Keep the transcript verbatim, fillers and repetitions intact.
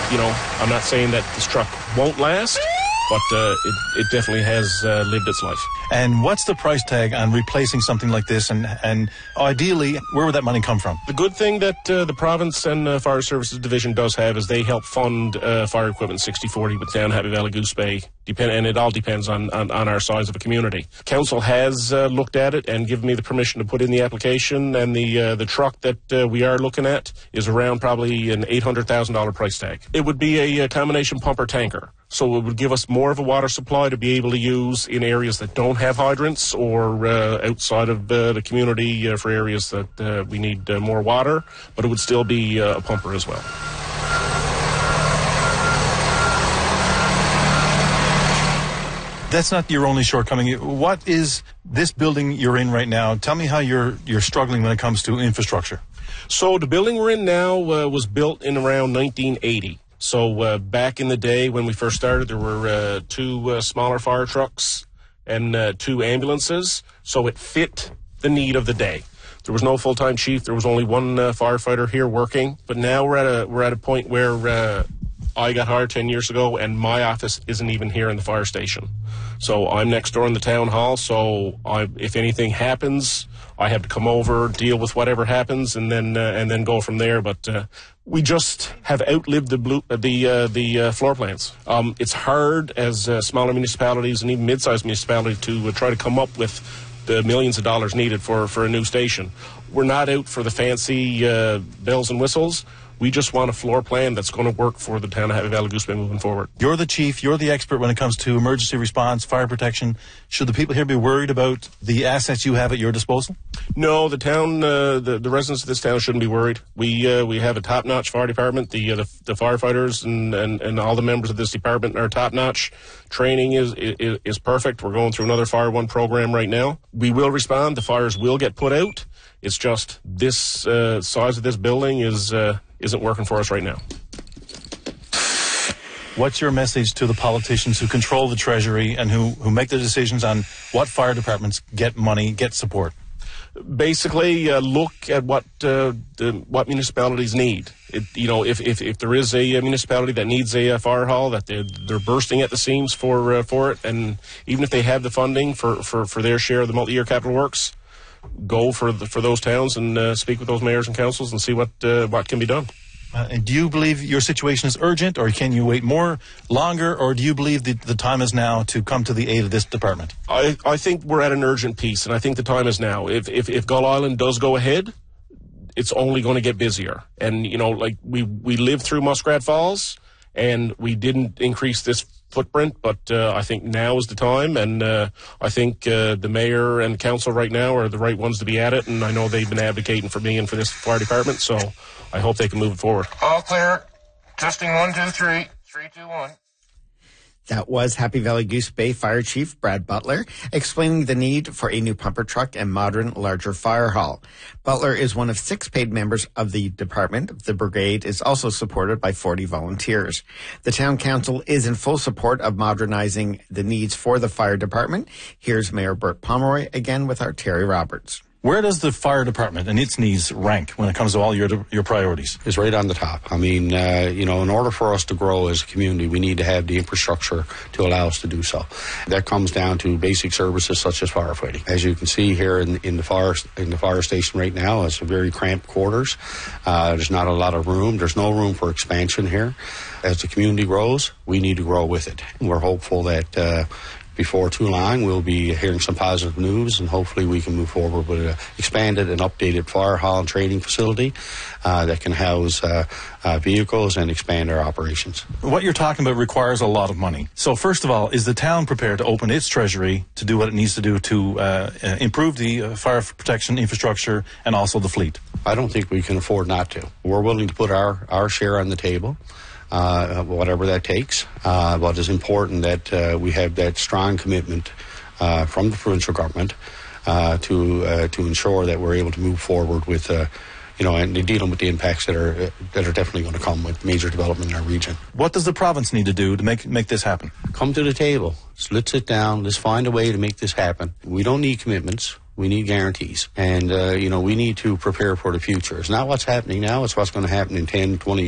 you know, I'm not saying that this truck won't last, but uh, it, it definitely has uh, lived its life. And what's the price tag on replacing something like this? And, and ideally, where would that money come from? The good thing that uh, the province and uh, Fire Services Division does have is they help fund uh, fire equipment sixty forty with Down Happy Valley Goose Bay. Depend, and it all depends on, on, on our size of a community. Council has uh, looked at it and given me the permission to put in the application, and the uh, the truck that uh, we are looking at is around probably an eight hundred thousand dollars price tag. It would be a, a combination pumper tanker, so it would give us more of a water supply to be able to use in areas that don't have hydrants, or uh, outside of uh, the community uh, for areas that uh, we need uh, more water, but it would still be uh, a pumper as well. That's not your only shortcoming. What is this building you're in right now? Tell me how you're you're struggling when it comes to infrastructure. So the building we're in now uh, was built in around nineteen eighty. So uh, back in the day when we first started, there were uh, two uh, smaller fire trucks and uh, two ambulances. So it fit the need of the day. There was no full-time chief. There was only one uh, firefighter here working. But now we're at a we're at a point where uh, I got hired ten years ago, and my office isn't even here in the fire station. So I'm next door in the town hall, so I, if anything happens, I have to come over, deal with whatever happens, and then uh, and then go from there. But uh, we just have outlived the blue, uh, the uh, the uh, floor plans. Um, it's hard as uh, smaller municipalities and even mid-sized municipalities to uh, try to come up with the millions of dollars needed for, for a new station. We're not out for the fancy uh, bells and whistles. We just want a floor plan that's going to work for the town of Happy Valley Goose Bay moving forward. You're the chief. You're the expert when it comes to emergency response, fire protection. Should the people here be worried about the assets you have at your disposal? No, the town, uh, the, the residents of this town shouldn't be worried. We uh, we have a top-notch fire department. The uh, the, the firefighters and, and, and all the members of this department are top-notch. Training is, is is perfect. We're going through another Fire One program right now. We will respond. The fires will get put out. It's just this uh, size of this building is uh, isn't working for us right now. What's your message to the politicians who control the Treasury and who, who make the decisions on what fire departments get money, get support? Basically, uh, look at what uh, the, what municipalities need. It, you know, if, if if there is a, a municipality that needs a, a fire hall, that they're, they're bursting at the seams for uh, for it, and even if they have the funding for, for, for their share of the multi-year capital works, go for the, for those towns and uh, speak with those mayors and councils and see what uh, what can be done. Uh, and do you believe your situation is urgent, or can you wait more, longer, or do you believe that the time is now to come to the aid of this department? I, I think we're at an urgent piece, and I think the time is now. If if, if Gull Island does go ahead, it's only going to get busier. And, you know, like we, we lived through Muskrat Falls, and we didn't increase this footprint, but uh, I think now is the time, and uh, I think uh, the mayor and council right now are the right ones to be at it, and I know they've been advocating for me and for this fire department, so I hope they can move it forward. All clear. Testing one, two, three. Three, two, one. That was Happy Valley Goose Bay Fire Chief Brad Butler explaining the need for a new pumper truck and modern, larger fire hall. Butler is one of six paid members of the department. The brigade is also supported by forty volunteers. The town council is in full support of modernizing the needs for the fire department. Here's Mayor Bert Pomeroy again with our Terry Roberts. Where does the fire department and its needs rank when it comes to all your your priorities? It's right on the top. I mean, uh, you know, in order for us to grow as a community, we need to have the infrastructure to allow us to do so. That comes down to basic services such as firefighting. As you can see here in, in the fire in the fire station right now, it's a very cramped quarters. Uh, there's not a lot of room. There's no room for expansion here. As the community grows, we need to grow with it. And we're hopeful that Uh, Before too long, we'll be hearing some positive news, and hopefully we can move forward with an expanded and updated fire hall and training facility uh, that can house uh, uh, vehicles and expand our operations. What you're talking about requires a lot of money. So first of all, is the town prepared to open its treasury to do what it needs to do to uh, uh, improve the uh, fire protection infrastructure and also the fleet? I don't think we can afford not to. We're willing to put our, our share on the table. Uh, whatever that takes, uh, but it's important that uh, we have that strong commitment uh, from the provincial government uh, to uh, to ensure that we're able to move forward with, uh, you know, and dealing with the impacts that are that are definitely going to come with major development in our region. What does the province need to do to make make this happen? Come to the table. So let's sit down. Let's find a way to make this happen. We don't need commitments. We need guarantees. And, uh, you know, we need to prepare for the future. It's not what's happening now. It's what's going to happen in ten, twenty